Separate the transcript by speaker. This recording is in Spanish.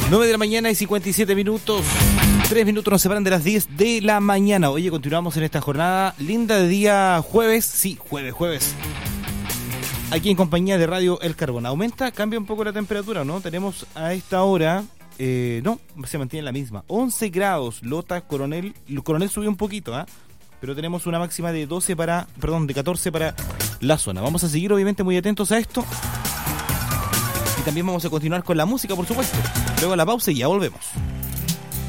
Speaker 1: 9 de la mañana y 57 minutos. 3 minutos nos separan de las 10 de la mañana. Oye, continuamos en esta jornada linda de día jueves. Sí, jueves. Aquí en compañía de Radio El Carbón. Cambia un poco la temperatura, ¿no? Tenemos a esta hora, no, se mantiene la misma. 11 grados, Lota, Coronel subió un poquito, pero tenemos una máxima de 14 para la zona. Vamos a seguir obviamente muy atentos a esto. Y también vamos a continuar con la música, por supuesto. Luego la pausa y ya volvemos.